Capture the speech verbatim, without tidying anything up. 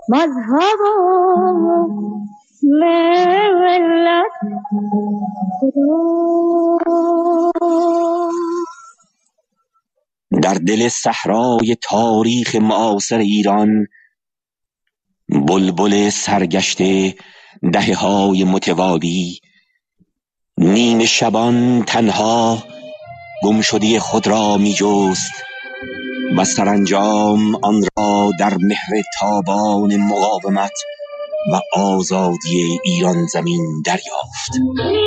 مذهب و ملت در دل صحرای تاریخ معاصر ایران، بلبل سرگشته دهه‌های متوالی نیمه شبان تنها گمشدگی خود را می جست و سرانجام آن را در مهر تابان مقاومت و آزادی ایران زمین دریافت.